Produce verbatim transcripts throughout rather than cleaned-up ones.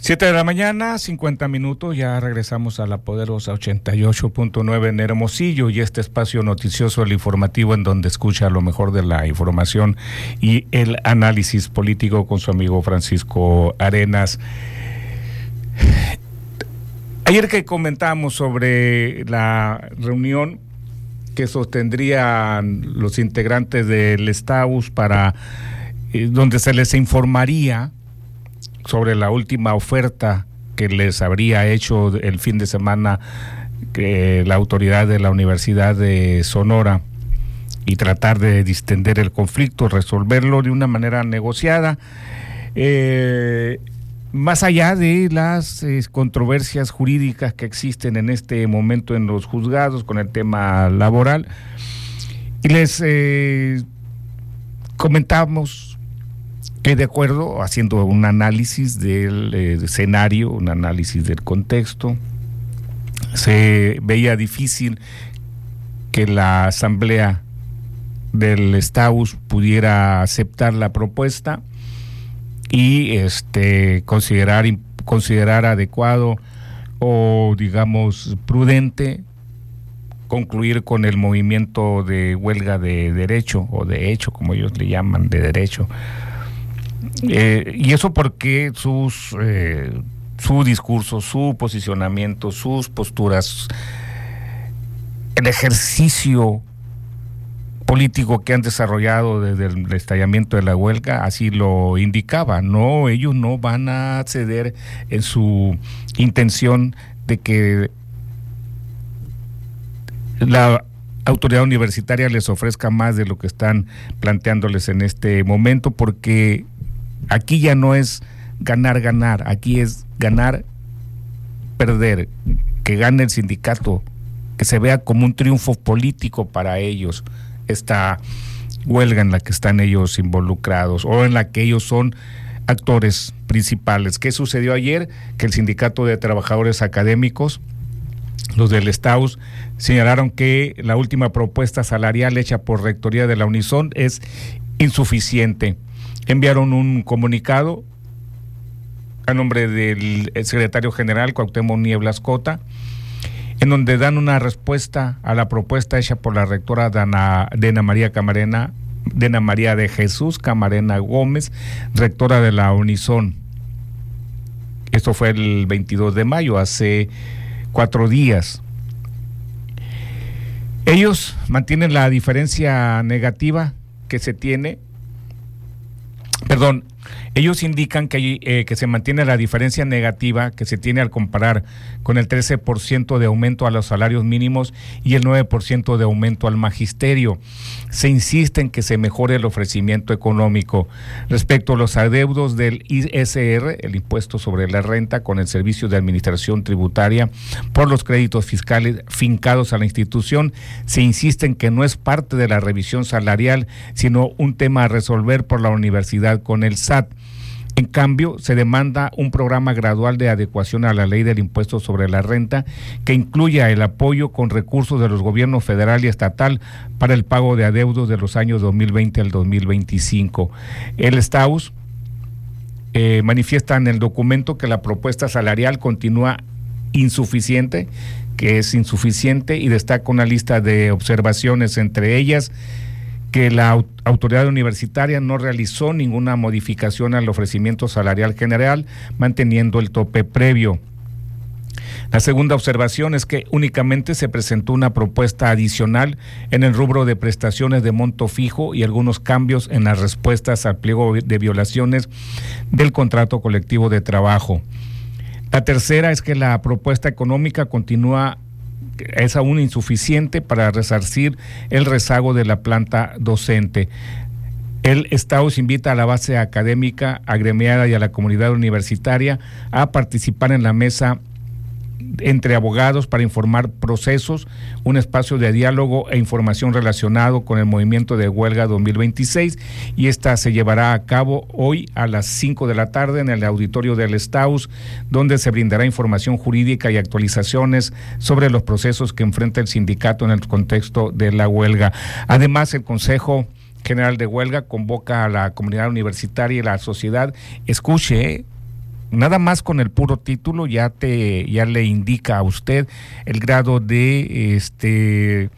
Siete de la mañana, cincuenta minutos, ya regresamos a la poderosa ochenta y ocho punto nueve en Hermosillo y este espacio noticioso, el informativo, en donde escucha lo mejor de la información y el análisis político con su amigo Francisco Arenas. Ayer que comentamos sobre la reunión que sostendrían los integrantes del Estaus para eh, donde se les informaría sobre la última oferta que les habría hecho el fin de semana que la autoridad de la Universidad de Sonora, y tratar de distender el conflicto, resolverlo de una manera negociada, eh, más allá de las eh, controversias jurídicas que existen en este momento en los juzgados con el tema laboral. Y les eh, comentamos que, de acuerdo, haciendo un análisis del eh, escenario, un análisis del contexto, se veía difícil que la asamblea del Estaus pudiera aceptar la propuesta y este considerar considerar adecuado o, digamos, prudente concluir con el movimiento de huelga de derecho, o de hecho, como ellos le llaman, de derecho. Eh, y eso porque sus eh, su discurso, su posicionamiento, sus posturas, el ejercicio político que han desarrollado desde el estallamiento de la huelga así lo indicaba. No, ellos no van a ceder en su intención de que la autoridad universitaria les ofrezca más de lo que están planteándoles en este momento, porque aquí ya no es ganar, ganar, aquí es ganar, perder, que gane el sindicato, que se vea como un triunfo político para ellos esta huelga en la que están ellos involucrados o en la que ellos son actores principales. ¿Qué sucedió ayer? Que el Sindicato de Trabajadores Académicos, los del Estaus, señalaron que la última propuesta salarial hecha por Rectoría de la Unison es insuficiente. Enviaron un comunicado a nombre del secretario general Cuauhtémoc Nieblas Cota, en donde dan una respuesta a la propuesta hecha por la rectora Dana, Dena María Camarena, Dena María de Jesús Camarena Gómez, rectora de la Unison. Esto fue el veintidós de mayo, hace cuatro días. Ellos mantienen la diferencia negativa que se tiene, perdón, ellos indican que, eh, que se mantiene la diferencia negativa que se tiene al comparar con el trece por ciento de aumento a los salarios mínimos y el nueve por ciento de aumento al magisterio. Se insiste en que se mejore el ofrecimiento económico. Respecto a los adeudos del I S R, el impuesto sobre la renta, con el Servicio de Administración Tributaria por los créditos fiscales fincados a la institución, se insiste en que no es parte de la revisión salarial, sino un tema a resolver por la universidad con el S A T. En cambio, se demanda un programa gradual de adecuación a la ley del impuesto sobre la renta que incluya el apoyo con recursos de los gobiernos federal y estatal para el pago de adeudos de los años dos mil veinte al dos mil veinticinco. El Estaus eh, manifiesta en el documento que la propuesta salarial continúa insuficiente, que es insuficiente, y destaca una lista de observaciones, entre ellas que la autoridad universitaria no realizó ninguna modificación al ofrecimiento salarial general, manteniendo el tope previo. La segunda observación es que únicamente se presentó una propuesta adicional en el rubro de prestaciones de monto fijo y algunos cambios en las respuestas al pliego de violaciones del contrato colectivo de trabajo. La tercera es que la propuesta económica continúa es aún insuficiente para resarcir el rezago de la planta docente. El Estaus invita a la base académica, agremiada y a la comunidad universitaria a participar en la mesa entre abogados para informar procesos, un espacio de diálogo e información relacionado con el movimiento de huelga dos mil veintiséis, y esta se llevará a cabo hoy a las cinco de la tarde en el auditorio del Estaus, donde se brindará información jurídica y actualizaciones sobre los procesos que enfrenta el sindicato en el contexto de la huelga. Además, el Consejo General de Huelga convoca a la comunidad universitaria y la sociedad, escuche, nada más con el puro título ya te ya le indica a usted el grado de este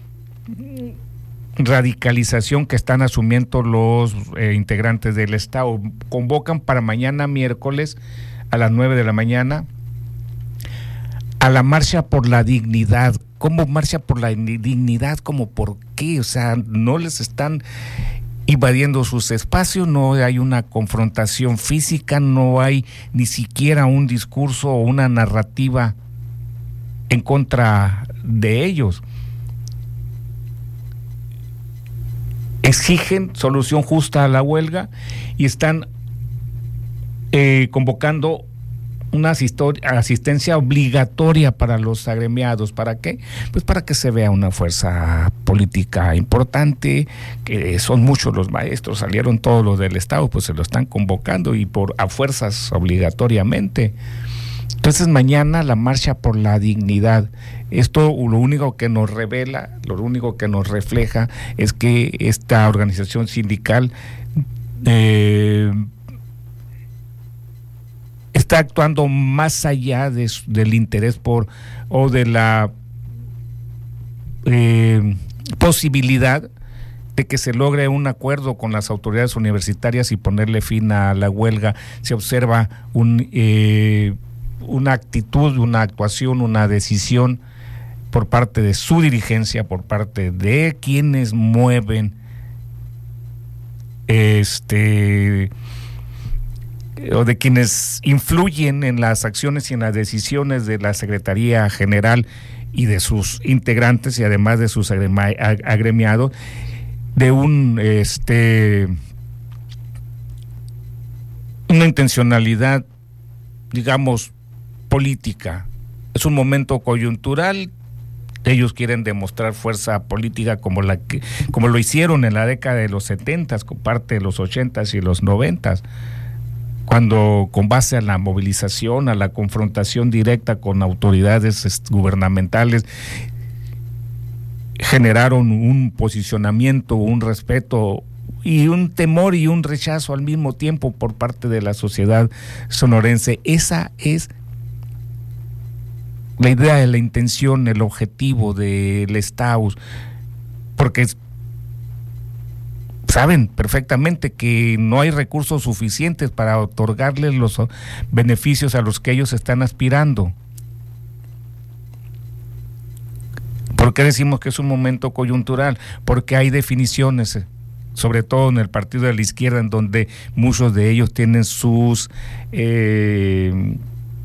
radicalización que están asumiendo los eh, integrantes del Estado. Convocan para mañana miércoles a las nueve de la mañana a la marcha por la dignidad. ¿Cómo marcha por la dignidad? ¿Cómo por qué? O sea, no les están invadiendo sus espacios, no hay una confrontación física, no hay ni siquiera un discurso o una narrativa en contra de ellos. Exigen solución justa a la huelga y están eh, convocando una asistencia obligatoria para los agremiados. ¿Para qué? Pues para que se vea una fuerza política importante, que son muchos los maestros, salieron todos los del Estado, pues se lo están convocando y por a fuerzas obligatoriamente. Entonces mañana la marcha por la dignidad. Esto lo único que nos revela, lo único que nos refleja es que esta organización sindical eh, está actuando más allá de, del interés por o de la eh, posibilidad de que se logre un acuerdo con las autoridades universitarias y ponerle fin a la huelga. Se observa un, eh, una actitud, una actuación, una decisión por parte de su dirigencia, por parte de quienes mueven este o de quienes influyen en las acciones y en las decisiones de la Secretaría General y de sus integrantes y además de sus agremiados, de un este una intencionalidad, digamos, política. Es un momento coyuntural. Ellos quieren demostrar fuerza política como la que, como lo hicieron en la década de los setentas, con parte de los ochentas y los noventas, cuando con base a la movilización, a la confrontación directa con autoridades gubernamentales, generaron un posicionamiento, un respeto y un temor y un rechazo al mismo tiempo por parte de la sociedad sonorense. Esa es la idea, la intención, el objetivo del Estaus, porque saben perfectamente que no hay recursos suficientes para otorgarles los beneficios a los que ellos están aspirando. ¿Por qué decimos que es un momento coyuntural? Porque hay definiciones, sobre todo en el partido de la izquierda, en donde muchos de ellos tienen sus eh,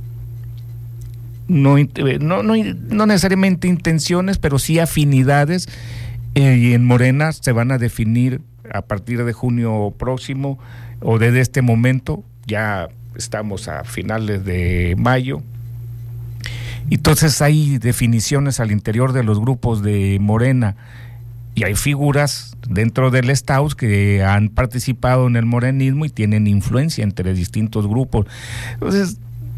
no, no, no, no necesariamente intenciones, pero sí afinidades, eh, y en Morena se van a definir a partir de junio próximo o desde este momento. Ya estamos a finales de mayo. Entonces hay definiciones al interior de los grupos de Morena y hay figuras dentro del Estaus que han participado en el morenismo y tienen influencia entre distintos grupos. Entonces,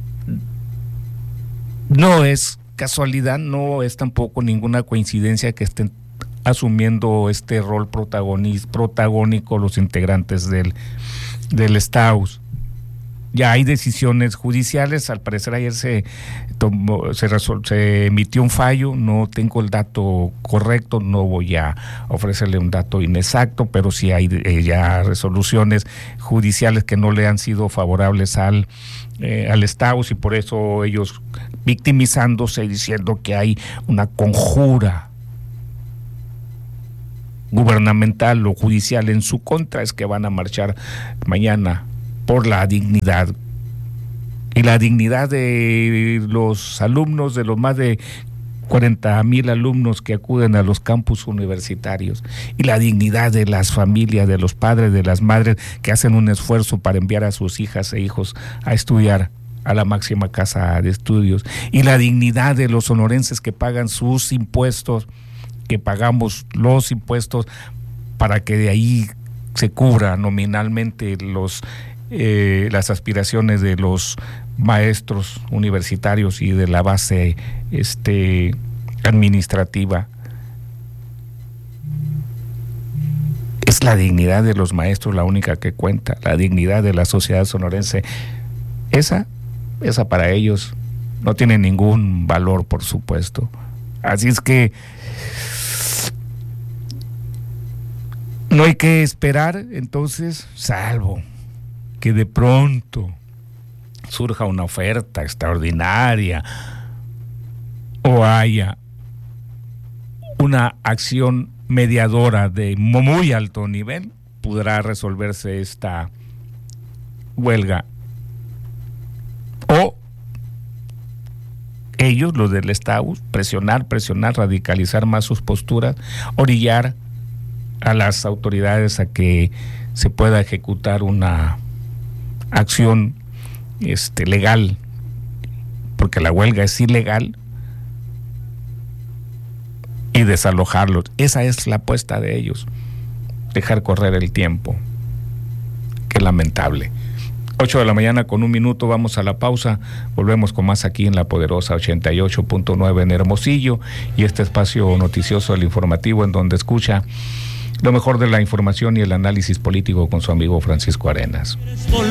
no es casualidad, no es tampoco ninguna coincidencia que estén asumiendo este rol protagónico los integrantes del, del Estaus. Ya hay decisiones judiciales. Al parecer ayer se tomó, se, resol, se emitió un fallo. No tengo el dato correcto, no voy a ofrecerle un dato inexacto, pero sí hay eh, ya resoluciones judiciales que no le han sido favorables al eh, al Estaus, y por eso ellos victimizándose y diciendo que hay una conjura gubernamental o judicial en su contra, es que van a marchar mañana por la dignidad. Y la dignidad de los alumnos, de los más de cuarenta mil alumnos que acuden a los campus universitarios, y la dignidad de las familias, de los padres, de las madres que hacen un esfuerzo para enviar a sus hijas e hijos a estudiar a la máxima casa de estudios, y la dignidad de los sonorenses que pagan sus impuestos, que pagamos los impuestos para que de ahí se cubra nominalmente los eh, las aspiraciones de los maestros universitarios y de la base este administrativa. Es la dignidad de los maestros la única que cuenta, la dignidad de la sociedad sonorense esa, esa para ellos no tiene ningún valor, por supuesto. Así es que no hay que esperar, entonces, salvo que de pronto surja una oferta extraordinaria o haya una acción mediadora de muy alto nivel, podrá resolverse esta huelga. O ellos, los del Estado, presionar, presionar, radicalizar más sus posturas, orillar a las autoridades a que se pueda ejecutar una acción este, legal, porque la huelga es ilegal, y desalojarlos. Esa es la apuesta de ellos, dejar correr el tiempo. Qué lamentable. ocho de la mañana con un minuto, vamos a la pausa, volvemos con más aquí en la poderosa ochenta y ocho punto nueve en Hermosillo, y este espacio noticioso, el informativo, en donde escucha lo mejor de la información y el análisis político con su amigo Francisco Arenas.